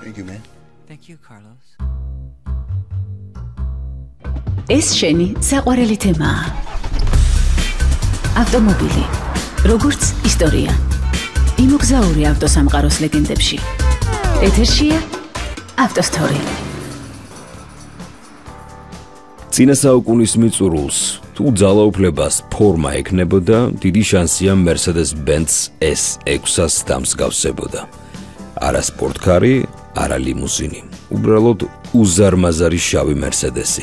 Thank you, man. Thank you, Carlos. ეს შენი საყვარელი თემაა. ავტომობილი, როგორც ისტორია. იმოგზაური ავტოსამყაროს ლეგენდებში. ეთერშია ავტოსტორი. წინა საუკუნის მიწურულს თუ ძალაუფლებას ფორმა ექნებოდა, დიდი შანსია Mercedes-Benz S6-ას დამსგავსებოდა. არა სპორტკარი, არა ლიმუზინი. უბრალოდ უზარმაზარი შავი Mercedes-ი.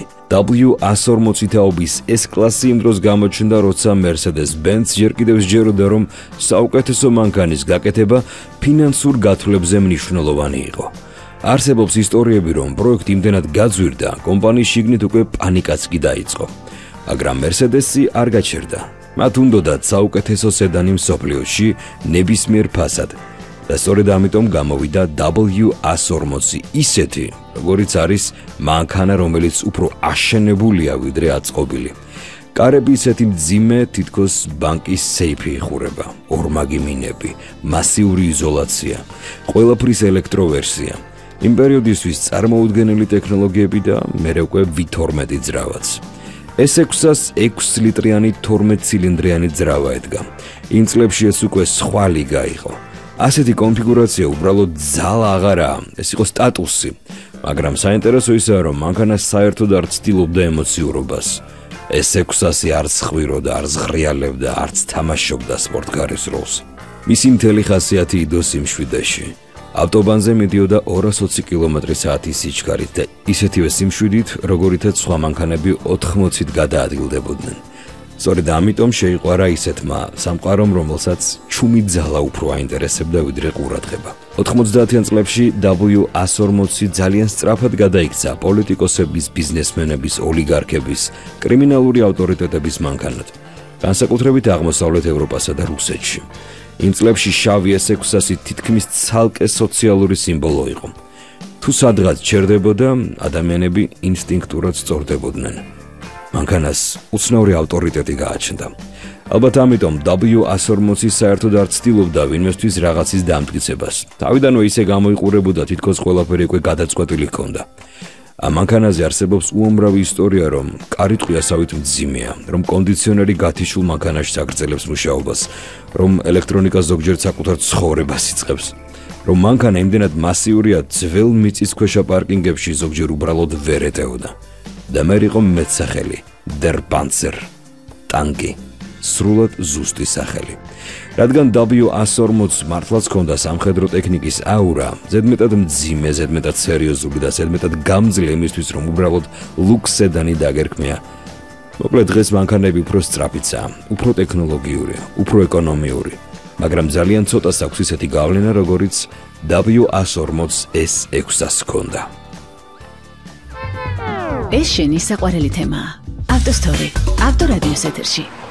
W140 თაობის S-კლასი იმ დროს გამოჩნდა, როცა Mercedes-Benz ჯერ კიდევ სჯეროდა, რომ საუკეთესო მანქანის გაკეთება ფინანსურ გათვლებზე მნიშვნელოვანი იყო. არსებობს ისტორიები, რომ პროექტი იმდენად გაძვირდა, კომპანიის შიგნით უკვე პანიკაც კი დაიწყო. მაგრამ Mercedes-ი არ გაჩერდა. მათ უნდოდათ საუკეთესო სედანი მსოფლიოში ნებისმიერ ფასად. და სწორედ ამიტომ გამოვიდა W140 ისეთი, როგორიც არის მანქანა, რომელიც უფრო აშენებულია ვიდრე აწყობილი. კარები ისეთი მძიმე, თითქოს ბანკის სეიფი იხურება, ორმაგი მინები, მასიური იზოლაცია, ყველაფრის ელექტროვერსია. იმ პერიოდისთვის წარმოუდგენელი ტექნოლოგიები და მერე უკვე V12 ძრავაც. S6-ას 6 ლიტრიანი 12 ცილინდრიანი ძრავა ედგა. იმ წლებში ეს უკვე სხვა ლიგა იყო. ასეთი კონფიგურაცია უბრალოდ ძალა აღარაა, ეს იყო სტატუსი, მაგრამ საინტერესო ისაა, რომ მანქანა საერთოდ არ ცდილობდა ემოციურობას. S6-ასი არც ხვიროდა, არც ღრიალებდა, არც თამაშობდა სპორტკარის როლს. მისი მთელი ხასიათი იდო სიმშვიდეში. ავტობანზე მიდიოდა 220 კმ/სთ სიჩქარით და ისეთივე სიმშვიდით, როგორითაც სხვა მანქანები 80-ით გადაადგილდებოდნენ. სწორედ ამიტომ შეიყვარა ისეთმა სამყარომ, რომელსაც ჩუმი ძალა უფრო აინტერესებდა ვიდრე ყურადღება. 90-იან წლებში W140 ძალიან სწრაფად გადაიქცა პოლიტიკოსების, ბიზნესმენების, ოლიგარქების, კრიმინალური ავტორიტეტების მანქანად, განსაკუთრებით აღმოსავლეთ ევროპასა და რუსეთში. იმ წლებში შავი S6-ი თითქმის ცალკე სოციალური სიმბოლო იყო. თუ სადღაც ჩერდებოდა, ადამიანები ინსტინქტურად სწორდებოდნენ. მანქანას უცნაური ავტორიტეტი გააჩნდა. ალბათ ამიტომ W140 საერთოდ არ ცდილობდა ვინმესთვის რაღაცის დამტკიცებას. თავიდანვე ისე გამოიყურებოდა, თითქოს ყველაფერი უკვე გადაწყვეტილი ჰქონდა. ამ მანქანაზე არსებობს უამრავი ისტორია, რომ კარიტყვი ასავით მძიმეა, რომ კონდიციონერი გათიშულ მანქანაში აგრძელებს მუშაობას, რომ ელექტრონიკა ზოგჯერ საკუთარ ცხოვრებას იწყებს, რომ მანქანა იმდენად მასიურია, ძველ მიწისქვეშა პარკინგებში ზოგჯერ უბრალოდ ვერ ეტეოდა. და მე იყო მეტსახელი Der Panzer, ტანკი, სრულად ზუსტი სახელი. რადგან W140 მართლაც ჰქონდა სამხედრო ტექნიკის აურა, ზედმეტად მძიმე, ზედმეტად სერიოზული და ზედმეტად გამძლე იმისთვის, რომ უბრალოდ ლუქს სედანი დაგერქმეა. მოკლედ დღეს მანქანები უფრო სწრაფიცაა, უფრო ტექნოლოგიური, უფრო ეკონომიური, მაგრამ ძალიან ცოტას აქვს ისეთი გავლენა, როგორიც W140 S6-ას ჰქონდა. ეს შენი საყვარელი თემაა. ავტოსტორი, ავტორადიოს ეთერში.